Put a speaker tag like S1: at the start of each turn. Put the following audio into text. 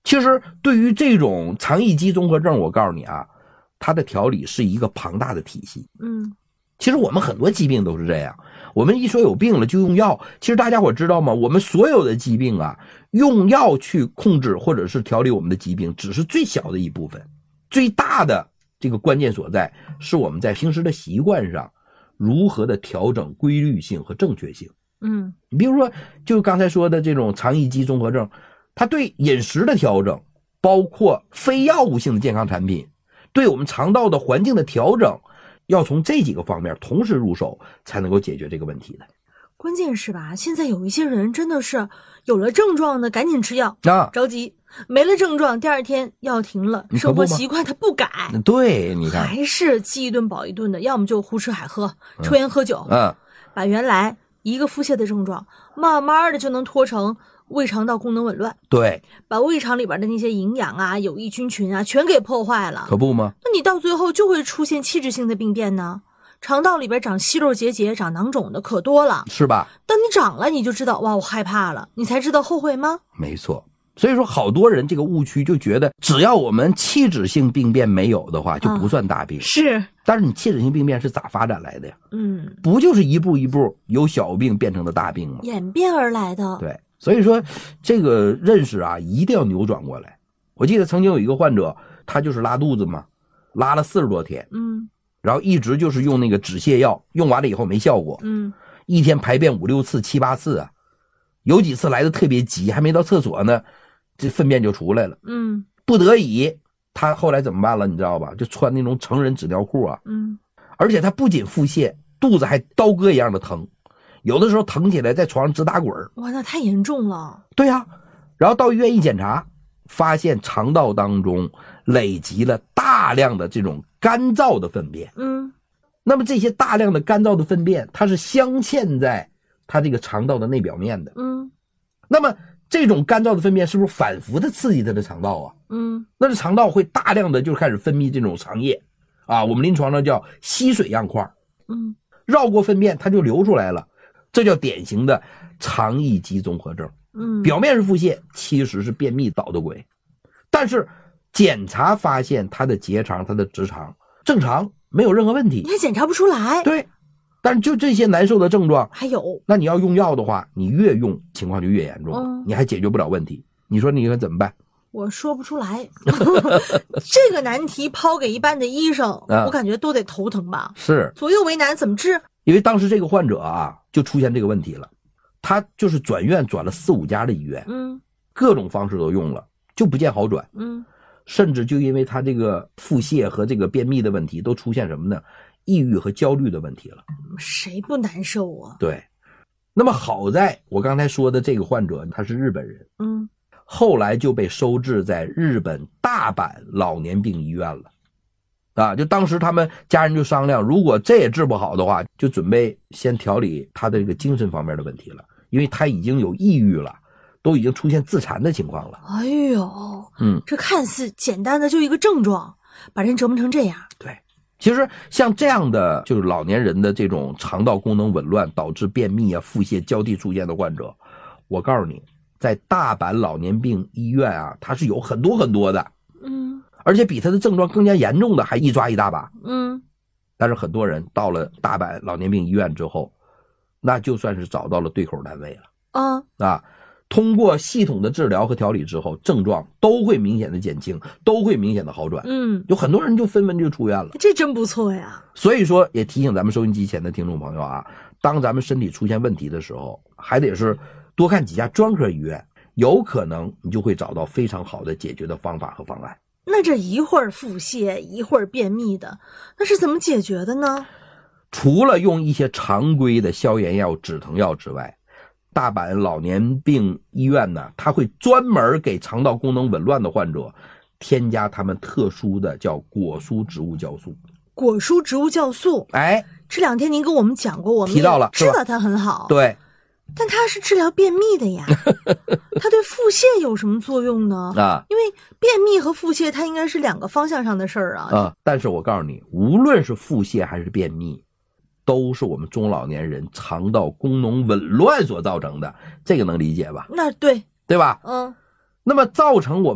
S1: 其实对于这种肠易激综合症，我告诉你啊，它的调理是一个庞大的体系。其实我们很多疾病都是这样，我们一说有病了就用药。其实大家伙知道吗？我们所有的疾病啊，用药去控制或者是调理我们的疾病，只是最小的一部分，最大的这个关键所在是我们在平时的习惯上如何的调整规律性和正确性。你比如说，就刚才说的这种肠易激综合症，它对饮食的调整，包括非药物性的健康产品，对我们肠道的环境的调整，要从这几个方面同时入手，才能够解决这个问题的。
S2: 关键是吧，现在有一些人真的是有了症状的赶紧吃药着急，没了症状第二天药停了，生活习惯他不改。
S1: 对，你看
S2: 还是饥一顿饱一顿的，要么就胡吃海喝，抽烟喝酒，把原来一个腹泻的症状慢慢的就能拖成胃肠道功能紊乱，
S1: 对，
S2: 把胃肠里边的那些营养啊、有益菌群啊全给破坏了，
S1: 可不吗？
S2: 那你到最后就会出现器质性的病变呢。肠道里边长息肉结节、长囊肿的可多了，
S1: 是吧？
S2: 当你长了，你就知道哇，我害怕了，你才知道后悔吗？
S1: 没错。所以说，好多人这个误区就觉得，只要我们器质性病变没有的话，就不算大病。
S2: 是，
S1: 但是你器质性病变是咋发展来的呀？不就是一步一步由小病变成的大病吗？
S2: 演变而来的。
S1: 对，所以说这个认识啊，一定要扭转过来。我记得曾经有一个患者，他就是拉肚子嘛，拉了40多天，然后一直就是用那个止泻药，用完了以后没效果，一天排便5、6次、7、8次啊，有几次来的特别急，还没到厕所呢，这粪便就出来了，不得已，他后来怎么办了？你知道吧？就穿那种成人纸尿裤啊，而且他不仅腹泻，肚子还刀割一样的疼，有的时候疼起来在床上直打滚。
S2: 哇，那太严重了。
S1: 对啊，然后到医院一检查，发现肠道当中累积了大量的这种干燥的粪便。那么这些大量的干燥的粪便，它是镶嵌在它这个肠道的内表面的。那么这种干燥的粪便是不是反复的刺激它的肠道啊？那这肠道会大量的就开始分泌这种肠液啊，我们临床上叫吸水样块。绕过粪便它就流出来了，这叫典型的肠易激综合症。表面是腹泻，其实是便秘捣的鬼。但是检查发现他的结肠、他的直肠正常，没有任何问题，
S2: 你还检查不出来。
S1: 对，但是就这些难受的症状
S2: 还有，
S1: 那你要用药的话，你越用情况就越严重，你还解决不了问题。你说你应该怎么办？
S2: 我说不出来。这个难题抛给一般的医生，我感觉都得头疼吧。
S1: 是，
S2: 左右为难，怎么治？
S1: 因为当时这个患者啊，就出现这个问题了，他就是转院转了4、5家的医院，各种方式都用了，就不见好转。甚至就因为他这个腹泻和这个便秘的问题，都出现什么呢？抑郁和焦虑的问题了。
S2: 谁不难受啊？
S1: 对。那么好在我刚才说的这个患者他是日本人，后来就被收治在日本大阪老年病医院了。就当时他们家人就商量，如果这也治不好的话，就准备先调理他的这个精神方面的问题了，因为他已经有抑郁了，都已经出现自残的情况了。
S2: 哎呦，这看似简单的就一个症状，把人折磨成这样。
S1: 对，其实像这样的就是老年人的这种肠道功能紊乱导致便秘啊、腹泻交替出现的患者，我告诉你，在大阪老年病医院啊，它是有很多很多的。而且比他的症状更加严重的还一抓一大把。但是很多人到了大阪老年病医院之后，那就算是找到了对口单位了。通过系统的治疗和调理之后，症状都会明显的减轻，都会明显的好转。有很多人就纷纷就出院了。
S2: 这真不错呀。
S1: 所以说也提醒咱们收音机前的听众朋友啊，当咱们身体出现问题的时候，还得是多看几家专科医院，有可能你就会找到非常好的解决的方法和方案。
S2: 那这一会儿腹泻一会儿便秘的，那是怎么解决的呢？
S1: 除了用一些常规的消炎药、止疼药之外，大阪老年病医院呢，它会专门给肠道功能紊乱的患者添加他们特殊的叫果蔬植物酵素。
S2: 果蔬植物酵素，这2天您跟我们讲过，我们
S1: 提到了，
S2: 知道它很好。
S1: 对，
S2: 但它是治疗便秘的呀。它对腹泻有什么作用呢？因为便秘和腹泻它应该是2个方向上的事儿啊。
S1: 但是我告诉你，无论是腹泻还是便秘，都是我们中老年人肠道功能紊乱所造成的，这个能理解吧？
S2: 那对，
S1: 对吧？
S2: 嗯。
S1: 那么造成我们